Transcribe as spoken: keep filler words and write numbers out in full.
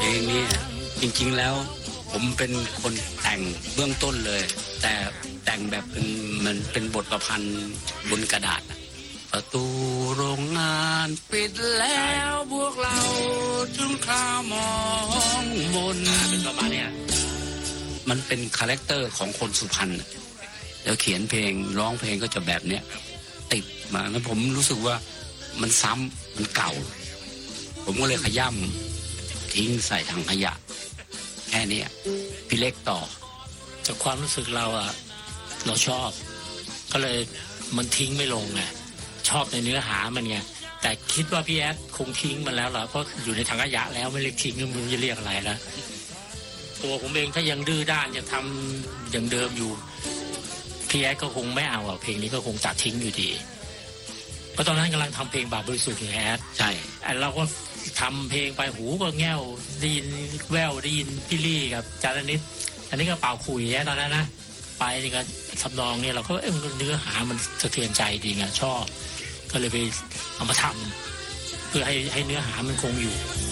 เพลงนี้จริงๆแล้วผมเป็นคนแต่งเบื้องต้นเลยแต่แต่งแบบเป็นมันเป็นบทประพันธ์บนกระดาษประตูโรงงานปิดแล้วพวกเราถึงคราวมองมนเป็นประมาณนี้มันเป็นคาแรคเตอร์ของคนสุพรรณแล้วเขียนเพลงร้องเพลงก็จะแบบเนี้ยติดมาแล้วผมรู้สึกว่ามันซ้ำมันเก่าผมก็เลยขย่ำทิ้งใส่ถังขยะแค่นี้พี่เล็กต่อจากความรู้สึกเราอะเราชอบก็เลยมันทิ้งไม่ลงไงชอบในเนื้อหามันไงแต่คิดว่าพี่แอดคงทิ้งมันแล้วล่ะเพราะอยู่ในถังขยะแล้วไม่เรียกทิ้งก็ไม่รู้จะเรียกอะไรแล้วตัวผมเองถ้ายังดื้อด้านจะทำอย่างเดิมอยู่พี่แอดก็คงไม่เอาอ่ะเพลงนี้ก็คงตัดทิ้งอยู่ดีเพราะตอนนั้นกำลังทำเพลงบาปบริสุทธิ์อยู่แอดใช่เราก็ทำเพลงไปหูก็แง่วได้ยินแววได้ยินพี่ลี่กับจารณิตอันนี้ก็เป่าคุยแอดตอนนั้นนะไปนี่ก็ทำนองเนี่ยเราก็เออเนื้อหามันสะเทือนใจดีไงชอบก็เลยไปเอามาทำเพื่อให้ให้เนื้อหามันคงอยู่